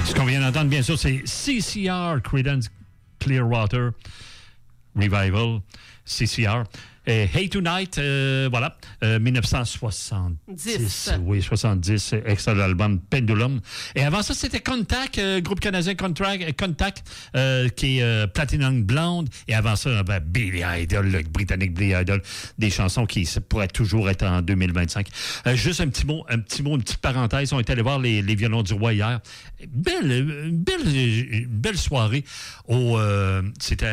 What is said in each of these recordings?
Ce qu'on vient d'entendre, bien sûr, c'est CCR, Creedence Clearwater Revival, CCR. Hey Tonight, voilà, 1970. Oui, 70, extrait de l'album Pendulum. Et avant ça, c'était Contact, groupe canadien Contact, qui est Platinum Blonde. Et avant ça, Billy Idol, le britannique Billy Idol, des chansons qui pourraient toujours être en 2025. Juste un petit mot, une petite parenthèse. On est allé voir les Violons du Roi hier. Belle soirée. C'était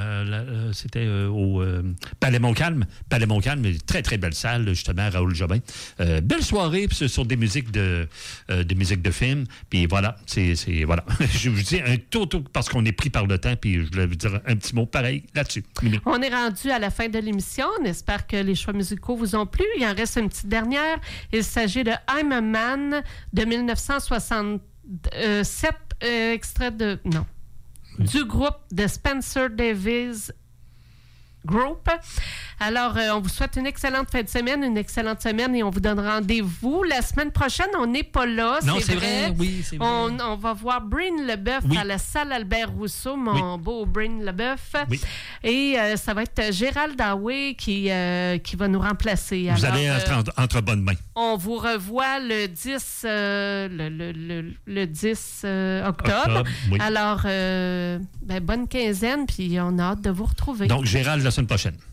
au Palais Montcalm, très, très belle salle, justement, Raoul Jobin. Belle soirée, puis sur des musiques de films. Puis voilà, voilà. Je vous dis un tout, parce qu'on est pris par le temps, puis je voulais vous dire un petit mot pareil là-dessus. Mimi. On est rendu à la fin de l'émission. On espère que les choix musicaux vous ont plu. Il en reste une petite dernière. Il s'agit de I'm a Man de 1967, extrait de... Non. Du groupe de Spencer Davis Group. Alors, on vous souhaite une excellente fin de semaine, une excellente semaine et on vous donne rendez-vous. La semaine prochaine, on n'est pas là, non, c'est vrai. Oui, c'est vrai. On va voir Bryn Leboeuf à la salle Albert Rousseau, mon beau Bryn Leboeuf. Oui. Et ça va être Gérald Dawé qui va nous remplacer. Vous allez être entre bonnes mains. On vous revoit le 10, le 10 octobre. Oui. Alors, bonne quinzaine, puis on a hâte de vous retrouver. Donc, Gérald, la semaine prochaine.